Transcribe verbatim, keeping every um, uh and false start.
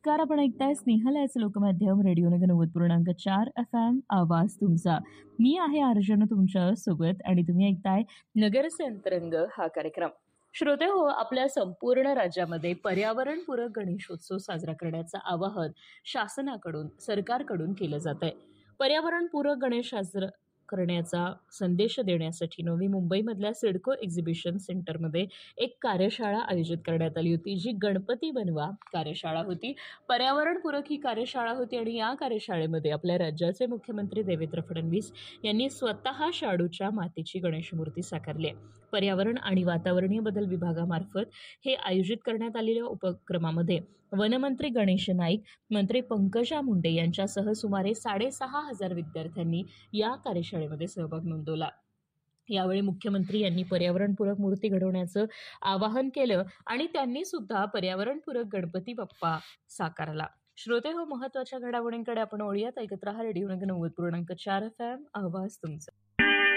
Car आपण ऐकताय स्नेहलयाचं लोकमाध्यम radio नगर नव्वद पूर्णांक चार एफ एम आवाज तुमचा. मी आहे अर्जुन तुमच्या सोबत आणि तुम्ही ऐकताय नगरचे अंतरंग हा कार्यक्रम. श्रोते हो, आपल्या संपूर्ण राज्यामध्ये पर्यावरणपूरक गणेशोत्सव साजरा करण्याचं आवाहन शासनाकडून सरकारकडून केलं जात आहे. पर्यावरणपूरक गणेश साजरा करण्याचा संदेश देण्यासाठी नवी मुंबईमधल्या सिडको एक्झिबिशन सेंटरमध्ये एक कार्यशाळा आयोजित करण्यात आली होती, जी गणपती बनवा कार्यशाळा होती. पर्यावरणपूरक ही कार्यशाळा होती आणि या कार्यशाळेमध्ये आपल्या राज्याचे मुख्यमंत्री देवेंद्र फडणवीस यांनी स्वतः शाडूच्या मातीची गणेश मूर्ती साकारली आहे. पर्यावरण आणि वातावरणीय बदल विभागामार्फत हे आयोजित करण्यात आलेल्या उपक्रमामध्ये वनमंत्री गणेश नाईक, मंत्री पंकजा मुंडे यांच्यासह सुमारे साडेसहा हजार विद्यार्थ्यांनी या कार्यशाळेमध्ये सहभाग नोंदवला. यावेळी मुख्यमंत्री यांनी पर्यावरणपूरक मूर्ती घडवण्याचं आवाहन केलं आणि त्यांनी सुद्धा पर्यावरणपूरक गणपती बाप्पा साकारला. श्रोते हो, महत्वाच्या घडामोडींकडे आपण वळूयात. ऐकत रहा रेडिओ नगर नव्वद पूर्णांक चार एफ एम आवाज तुमचा.